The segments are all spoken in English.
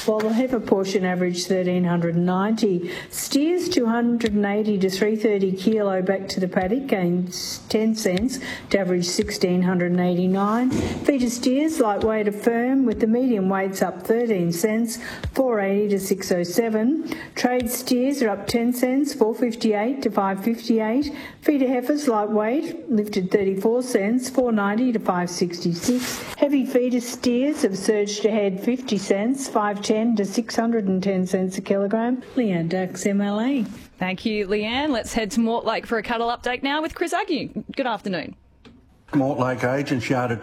while the heifer portion averaged 1,390. Steers 280 to 330 kilo back to the paddock gained 10 cents to average 1,689. Feeder steers lightweight are firm with the medium weights up 13 cents, 480 to 607. Trade steers are up 10 cents, 458 to 558. Feeder heifers lightweight lifted 34 cents, 490 to 566. Heavy feeder steers have surged ahead 50 cents, 510 to 610 cents a kilogram. Leanne Dux, MLA. Thank you, Leanne. Let's head to Mortlake for a cattle update now with Chris Agnew. Good afternoon. Mortlake agents yarded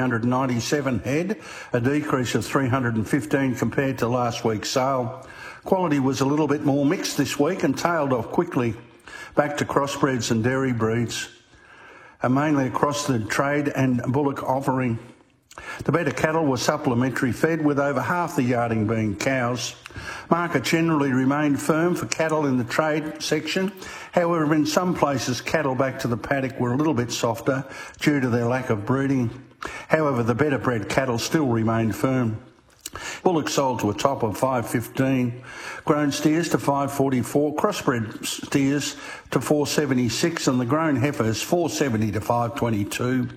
2,397 head, a decrease of 315 compared to last week's sale. Quality was a little bit more mixed this week and tailed off quickly back to crossbreds and dairy breeds, mainly across the trade and bullock offering. The better cattle were supplementary fed, with over half the yarding being cows. Market generally remained firm for cattle in the trade section. However, in some places, cattle back to the paddock were a little bit softer due to their lack of breeding. However, the better bred cattle still remained firm. Bullock sold to a top of 515, grown steers to 544, crossbred steers to 476, and the grown heifers 470 to 522.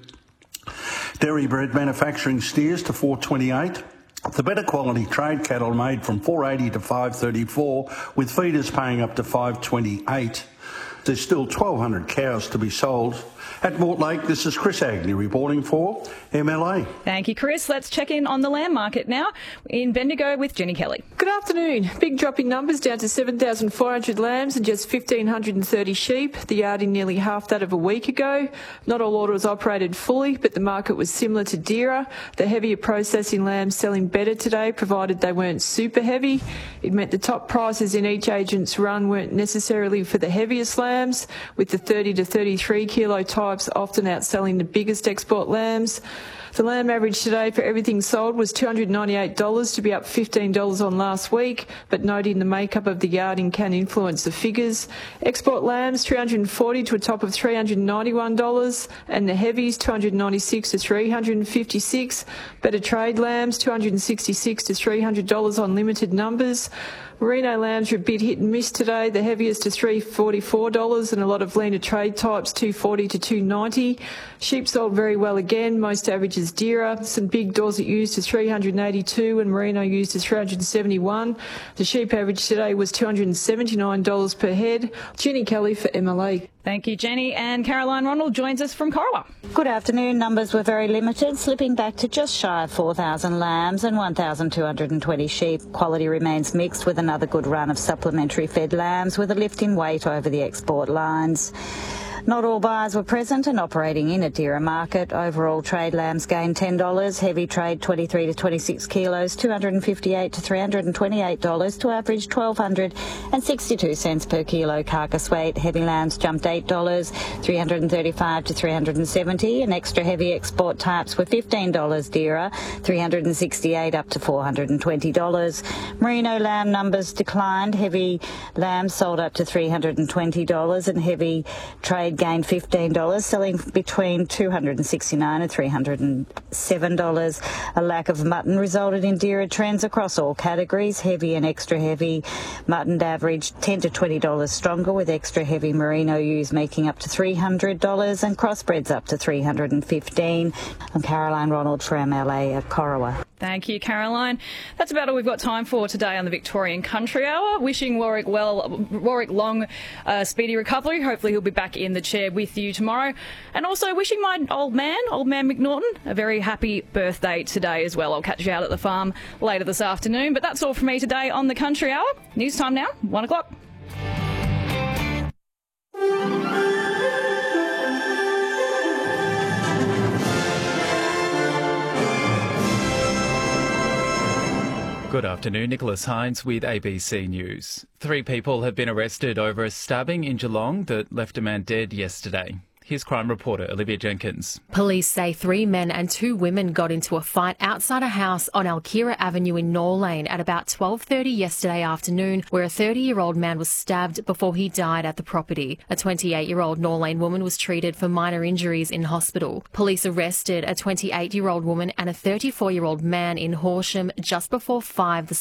Dairy bred manufacturing steers to 428. The better quality trade cattle made from 480 to 534, with feeders paying up to 528. There's still 1,200 cows to be sold. At Mortlake, this is Chris Agnew reporting for MLA. Thank you, Chris. Let's check in on the lamb market now in Bendigo with Jenny Kelly. Good afternoon. Big drop in numbers, down to 7,400 lambs and just 1,530 sheep, the yarding nearly half that of a week ago. Not all orders operated fully, but the market was similar to dearer. The heavier processing lambs selling better today, provided they weren't super heavy. It meant the top prices in each agent's run weren't necessarily for the heaviest lambs, with the 30 to 33 kilo types often outselling the biggest export lambs. The lamb average today for everything sold was $298, to be up $15 on last week, but noting the makeup of the yarding can influence the figures. Export lambs $340 to a top of $391, and the heavies $296 to $356. Better trade lambs $266 to $300 on limited numbers. Merino lambs are a bit hit and miss today. The heaviest is $344 and a lot of leaner trade types $240 to $290. Sheep sold very well again, most averages dearer. Some big Dorset ewes to $382 and Merino ewes to $371. The sheep average today was $279 per head. Jenny Kelly for MLA. Thank you, Jenny. And Caroline Ronald joins us from Corowa. Good afternoon. Numbers were very limited, slipping back to just shy of 4,000 lambs and 1,220 sheep. Quality remains mixed, with another good run of supplementary fed lambs, with a lift in weight over the export lines. Not all buyers were present and operating in a dearer market. Overall trade lambs gained $10, heavy trade 23 to 26 kilos, $258 to $328 to average 1,262 cents per kilo carcass weight. Heavy lambs jumped $8, $335 to $370, and extra heavy export types were $15 dearer, $368 up to $420. Merino lamb numbers declined. Heavy lambs sold up to $320 and heavy trade gained $15, selling between $269 and $307. A lack of mutton resulted in dearer trends across all categories. Heavy and extra heavy mutton averaged $10 to $20 stronger, with extra heavy merino ewes making up to $300 and crossbreds up to $315. I'm Caroline Ronald for MLA at Corowa. Thank you, Caroline. That's about all we've got time for today on the Victorian Country Hour. Wishing Warwick long speedy recovery. Hopefully he'll be back in the chair with you tomorrow. And also wishing my old man McNaughton, a very happy birthday today as well. I'll catch you out at the farm later this afternoon. But that's all from me today on the Country Hour. News time now, 1 o'clock. Good afternoon, Nicholas Hines with ABC News. 3 people have been arrested over a stabbing in Geelong that left a man dead yesterday. Here's crime reporter Olivia Jenkins. Police say 3 men and 2 women got into a fight outside a house on Alkira Avenue in Norlane at about 12:30 yesterday afternoon, where a 30-year-old man was stabbed before he died at the property. A 28-year-old Norlane woman was treated for minor injuries in hospital. Police arrested a 28-year-old woman and a 34-year-old man in Horsham just before 5 this